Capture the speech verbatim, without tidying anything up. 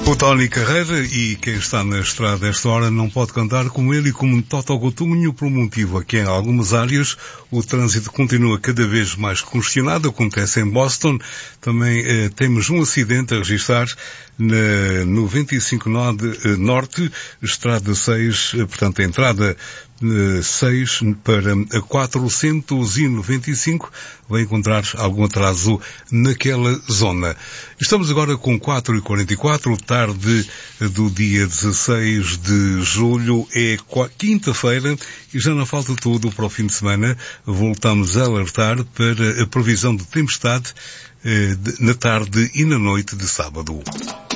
O Tony Carreira, e quem está na estrada esta hora não pode cantar como ele e como Toto Coutinho por um motivo. Aqui em algumas áreas o trânsito continua cada vez mais congestionado, acontece em Boston. Também eh, temos um acidente a registrar na noventa e cinco Norte, Estrada seis, eh, portanto a entrada eh, seis para a quatrocentos e noventa e cinco, vai encontrar algum atraso naquela zona. Estamos agora com quatro e quarenta e quatro, tarde do dia dezasseis de julho, é quinta-feira e já não falta tudo para o fim de semana. Voltamos a alertar para a previsão de tempestade eh, de, na tarde e na noite de sábado.